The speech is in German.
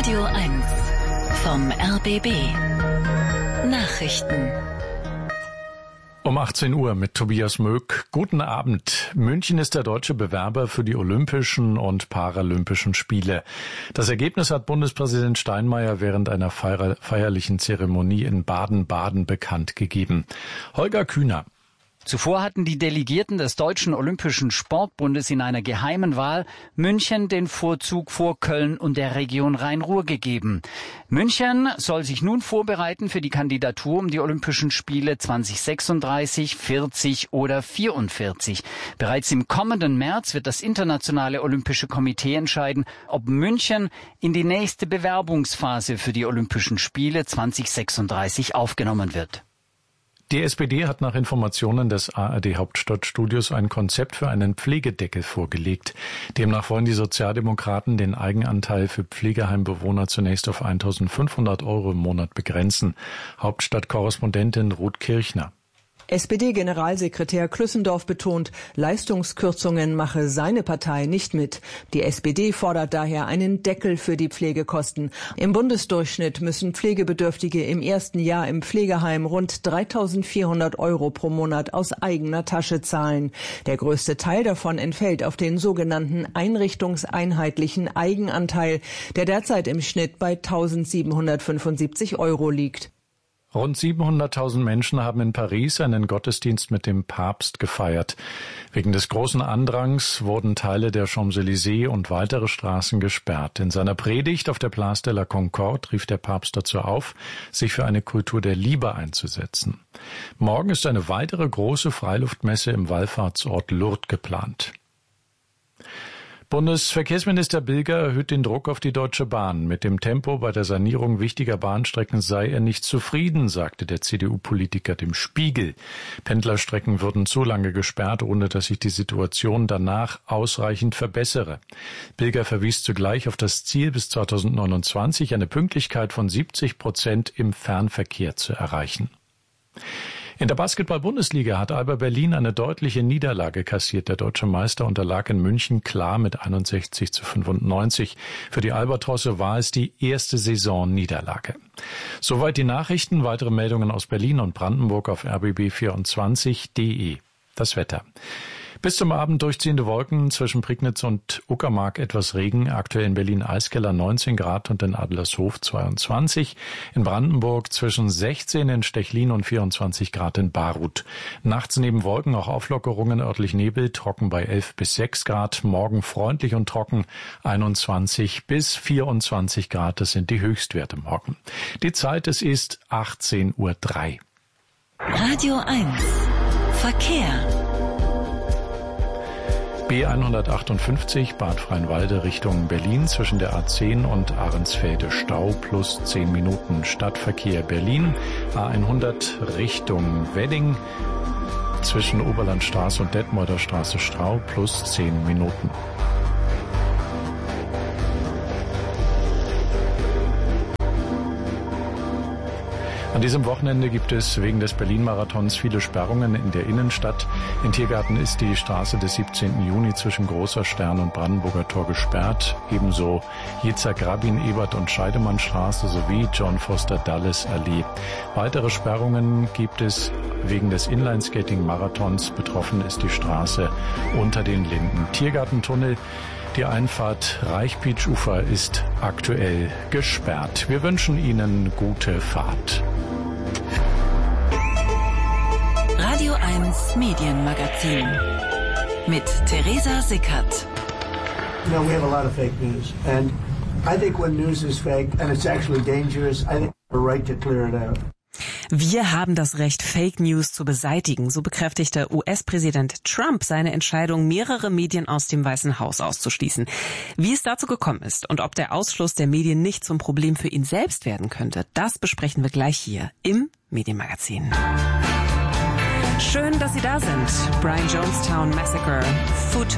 Radio 1 vom RBB. Nachrichten. Um 18 Uhr mit Tobias Möck. Guten Abend. München ist der deutsche Bewerber für die Olympischen und Paralympischen Spiele. Das Ergebnis hat Bundespräsident Steinmeier während einer feierlichen Zeremonie in Baden-Baden bekannt gegeben. Holger Kühner. Zuvor hatten die Delegierten des Deutschen Olympischen Sportbundes in einer geheimen Wahl München den Vorzug vor Köln und der Region Rhein-Ruhr gegeben. München soll sich nun vorbereiten für die Kandidatur um die Olympischen Spiele 2036, 40 oder 44. Bereits im kommenden März wird das Internationale Olympische Komitee entscheiden, ob München in die nächste Bewerbungsphase für die Olympischen Spiele 2036 aufgenommen wird. Die SPD hat nach Informationen des ARD-Hauptstadtstudios ein Konzept für einen Pflegedeckel vorgelegt. Demnach wollen die Sozialdemokraten den Eigenanteil für Pflegeheimbewohner zunächst auf 1.500 € im Monat begrenzen. Hauptstadtkorrespondentin Ruth Kirchner. SPD-Generalsekretär Klüssendorf betont, Leistungskürzungen mache seine Partei nicht mit. Die SPD fordert daher einen Deckel für die Pflegekosten. Im Bundesdurchschnitt müssen Pflegebedürftige im ersten Jahr im Pflegeheim rund 3.400 € pro Monat aus eigener Tasche zahlen. Der größte Teil davon entfällt auf den sogenannten einrichtungseinheitlichen Eigenanteil, der derzeit im Schnitt bei 1.775 € liegt. Rund 700.000 Menschen haben in Paris einen Gottesdienst mit dem Papst gefeiert. Wegen des großen Andrangs wurden Teile der Champs-Élysées und weitere Straßen gesperrt. In seiner Predigt auf der Place de la Concorde rief der Papst dazu auf, sich für eine Kultur der Liebe einzusetzen. Morgen ist eine weitere große Freiluftmesse im Wallfahrtsort Lourdes geplant. Bundesverkehrsminister Bilger erhöht den Druck auf die Deutsche Bahn. Mit dem Tempo bei der Sanierung wichtiger Bahnstrecken sei er nicht zufrieden, sagte der CDU-Politiker dem Spiegel. Pendlerstrecken würden zu lange gesperrt, ohne dass sich die Situation danach ausreichend verbessere. Bilger verwies zugleich auf das Ziel, bis 2029 eine Pünktlichkeit von 70% im Fernverkehr zu erreichen. In der Basketball-Bundesliga hat Alba Berlin eine deutliche Niederlage kassiert. Der deutsche Meister unterlag in München klar mit 61:95. Für die Albatrosse war es die erste Saisonniederlage. Soweit die Nachrichten. Weitere Meldungen aus Berlin und Brandenburg auf rbb24.de. Das Wetter. Bis zum Abend durchziehende Wolken, zwischen Prignitz und Uckermark etwas Regen, aktuell in Berlin Eiskeller 19 Grad und in Adlershof 22, in Brandenburg zwischen 16 in Stechlin und 24 Grad in Baruth. Nachts neben Wolken auch Auflockerungen, örtlich Nebel, trocken bei 11 bis 6 Grad, morgen freundlich und trocken 21 bis 24 Grad, das sind die Höchstwerte morgen. Die Zeit, es ist 18:03 Uhr. Radio 1 Verkehr. B158 Bad Freienwalde Richtung Berlin zwischen der A10 und Ahrensfelde Stau plus 10 Minuten. Stadtverkehr Berlin. A100 Richtung Wedding zwischen Oberlandstraße und Detmolder Straße Stau plus 10 Minuten. An diesem Wochenende gibt es wegen des Berlin-Marathons viele Sperrungen in der Innenstadt. In Tiergarten ist die Straße des 17. Juni zwischen Großer Stern und Brandenburger Tor gesperrt. Ebenso Yitzhak Rabin, Ebert und Scheidemannstraße sowie John Foster Dulles Allee. Weitere Sperrungen gibt es wegen des Inlineskating-Marathons. Betroffen ist die Straße unter den Linden. Tiergartentunnel. Die Einfahrt Reichpietsch-Ufer ist aktuell gesperrt. Wir wünschen Ihnen gute Fahrt. Radio 1 Medienmagazin mit Theresa Sickert. You know, we have a lot of fake news. And I think when news is fake and it's actually dangerous, I think we have a right to clear it out. Wir haben das Recht, Fake News zu beseitigen. So bekräftigte US-Präsident Trump seine Entscheidung, mehrere Medien aus dem Weißen Haus auszuschließen. Wie es dazu gekommen ist und ob der Ausschluss der Medien nicht zum Problem für ihn selbst werden könnte, das besprechen wir gleich hier im Medienmagazin. Schön, dass Sie da sind. Brian Jonestown Massacre, Food